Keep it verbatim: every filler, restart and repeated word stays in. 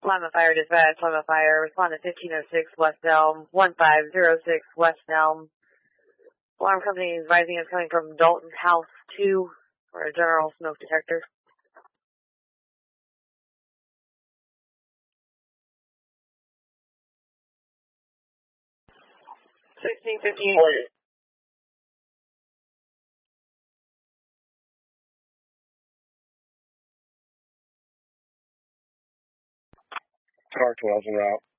Lima Fire Dispatch, Lima Fire, respond to fifteen oh six West Elm, one five oh six West Elm. Alarm company is advising us coming from Dalton House two for a general smoke detector. sixteen fifty-eight. Car twelve's en route.